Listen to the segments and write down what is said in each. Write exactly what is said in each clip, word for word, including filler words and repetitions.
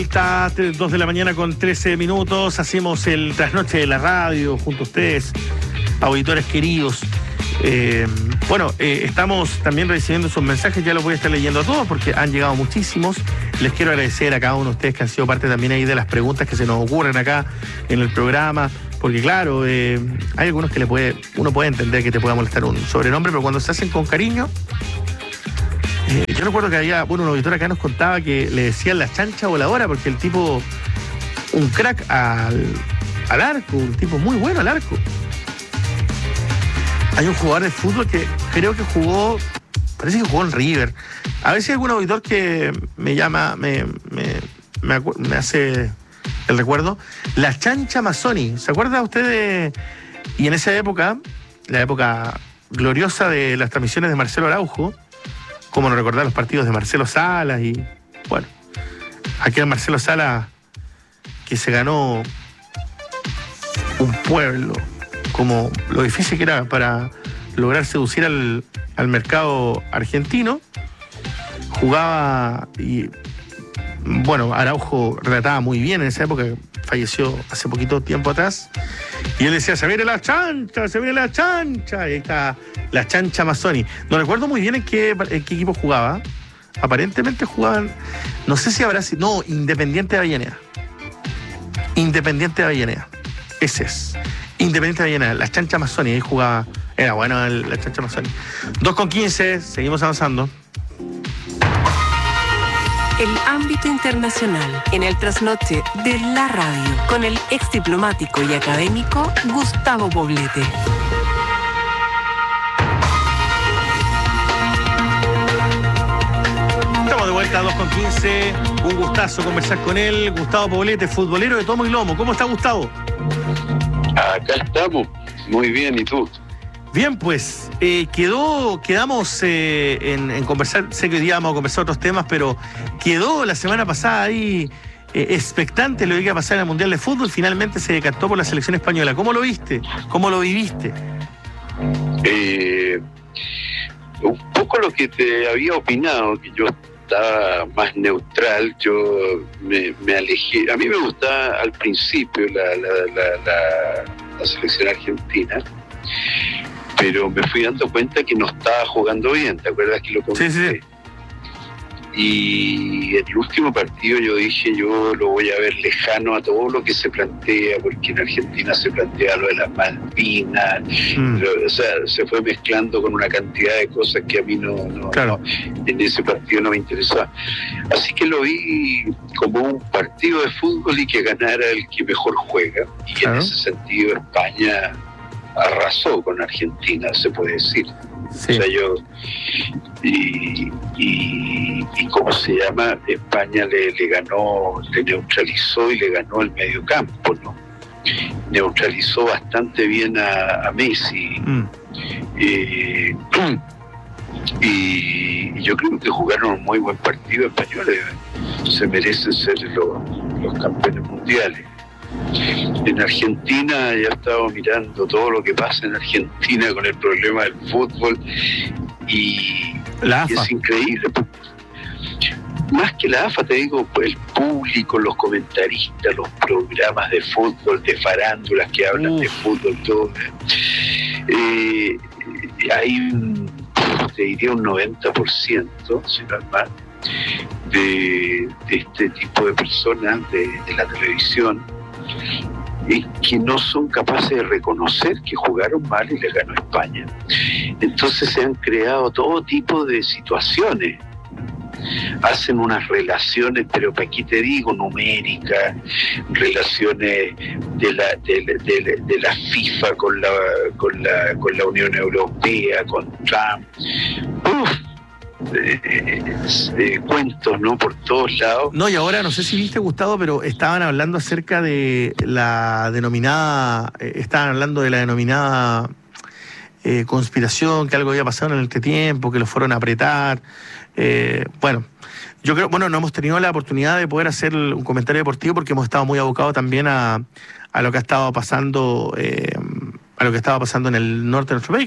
Está dos de la mañana con trece minutos, hacemos el trasnoche de la radio junto a ustedes, auditores queridos. Eh, bueno, eh, estamos también recibiendo sus mensajes, ya los voy a estar leyendo a todos porque han llegado muchísimos. Les quiero agradecer a cada uno de ustedes que han sido parte también ahí de las preguntas que se nos ocurren acá en el programa, porque claro, eh, hay algunos que le puede, uno puede entender que te pueda molestar un sobrenombre, pero cuando se hacen con cariño... Eh, yo recuerdo que había, bueno, un auditor acá nos contaba que le decían la chancha voladora porque el tipo, un crack al, al arco, un tipo muy bueno al arco. Hay un jugador de fútbol que creo que jugó, parece que jugó en River. A ver si hay algún auditor que me llama, me, me, me, acu- me hace el recuerdo. La chancha Mazzoni, ¿se acuerda usted de...? Y en esa época, la época gloriosa de las transmisiones de Marcelo Araujo, cómo no recordar los partidos de Marcelo Salas y, bueno, aquel Marcelo Salas que se ganó un pueblo, como lo difícil que era para lograr seducir al, al mercado argentino. Jugaba y, bueno, Araujo relataba muy bien en esa época, falleció hace poquito tiempo atrás, y él decía, se viene la chancha, se viene la chancha, y ahí está la chancha Mazzoni. No recuerdo muy bien en qué, en qué equipo jugaba. Aparentemente jugaban, no sé si habrá sido, no, Independiente de Avellaneda. Independiente de Avellaneda. Ese es. Independiente de Avellaneda, la chancha Mazzoni, ahí jugaba, era bueno el, la chancha Mazzoni. dos con quince, seguimos avanzando. El ámbito internacional en el trasnoche de la radio con el ex diplomático y académico Gustavo Poblete. Estamos de vuelta a dos con quince, un gustazo conversar con él, Gustavo Poblete, futbolero de tomo y lomo. ¿Cómo está, Gustavo? Acá estamos, muy bien, ¿y tú? Bien, pues, eh, quedó, quedamos eh, en, en conversar, sé que hoy día vamos a conversar otros temas, pero quedó la semana pasada ahí eh, expectante lo que iba a pasar en el Mundial de Fútbol, finalmente se decantó por la selección española. ¿Cómo lo viste? ¿Cómo lo viviste? Eh, un poco lo que te había opinado, que yo estaba más neutral, yo me, me alejé, a mí me gustaba al principio la, la, la, la, la selección argentina, pero me fui dando cuenta que no estaba jugando bien, ¿te acuerdas que lo comenté? Sí, sí. Y en el último partido yo dije, yo lo voy a ver lejano a todo lo que se plantea, porque en Argentina se plantea lo de las Malvinas, mm. lo, o sea, se fue mezclando con una cantidad de cosas que a mí no, no, claro. no en ese partido no me interesaba. Así que lo vi como un partido de fútbol y que ganara el que mejor juega, y claro. En ese sentido España arrasó con Argentina, se puede decir. Sí. O sea, yo y, y, y cómo se llama, España le, le ganó, le neutralizó y le ganó el medio campo, ¿no? Neutralizó bastante bien a, a Messi. Mm. Eh, y, y yo creo que jugaron un muy buen partido españoles, se merecen ser los, los campeones mundiales. En Argentina ya estaba mirando todo lo que pasa en Argentina con el problema del fútbol y, y es increíble. Más que la A F A, te digo, el público, los comentaristas, los programas de fútbol, de farándulas que hablan Uf. de fútbol, todo. Eh, hay, un, te diría, un noventa por ciento, si no es más, de, de este tipo de personas de, de la televisión, y que no son capaces de reconocer que jugaron mal y les ganó España. Entonces se han creado todo tipo de situaciones, hacen unas relaciones, pero para aquí te digo, numéricas, relaciones de la de, de, de la FIFA con la con la con la Unión Europea, con Trump. Uf. Eh, eh, eh, cuentos, ¿no? Por todos lados. No, y ahora no sé si viste, Gustavo, pero estaban hablando acerca de la denominada, eh, estaban hablando de la denominada eh, conspiración, que algo había pasado en este tiempo, que lo fueron a apretar. Eh, bueno, yo creo, bueno, no hemos tenido la oportunidad de poder hacer un comentario deportivo porque hemos estado muy abocados también a, a lo que ha estado pasando, eh, a lo que estaba pasando en el norte de nuestro país, que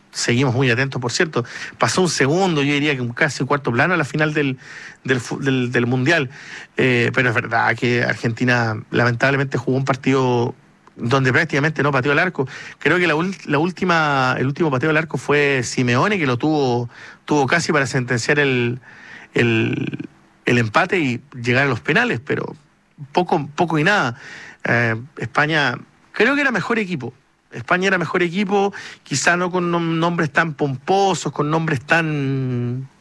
seguimos muy atentos, por cierto. Pasó un segundo, yo diría que casi un cuarto plano a la final del, del, del, del Mundial. Eh, pero es verdad que Argentina lamentablemente jugó un partido donde prácticamente no pateó el arco. Creo que la, la última, el último pateo al arco fue Simeone, que lo tuvo, tuvo casi para sentenciar el, el, el empate y llegar a los penales, pero poco, poco y nada. Eh, España creo que era mejor equipo. España era mejor equipo, quizá no con nombres tan pomposos, con nombres tan